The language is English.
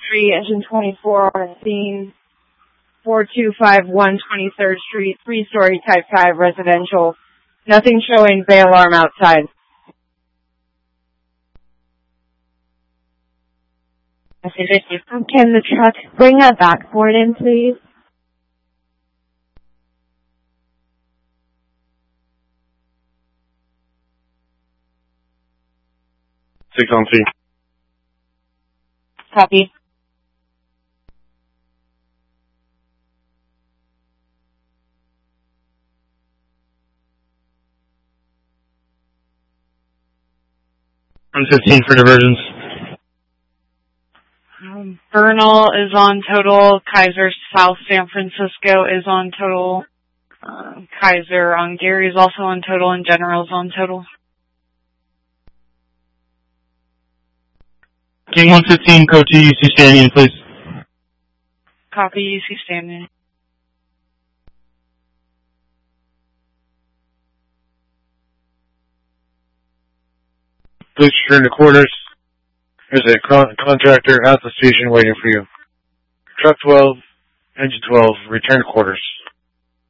Street, engine 24 on scene, 4251 23rd Street, 3-story type 5 residential. Nothing showing bay alarm outside. Can the truck bring a backboard in, please? Six on scene. Copy. On 15 for diversions. Bernal is on total. Kaiser South San Francisco is on total. Kaiser on Gary is also on total, and General is on total. King 115, code 2, UC standing, please. Copy, UC standing. Please return to quarters. There's a contractor at the station waiting for you. Truck 12, engine 12, return to quarters.